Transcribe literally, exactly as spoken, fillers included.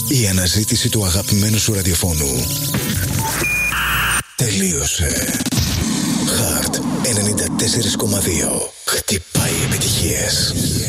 Η αναζήτηση του αγαπημένου σου ραδιοφώνου τελείωσε. Χαρτ ενενήντα τέσσερα κόμμα δύο. Χτυπάει επιτυχίες.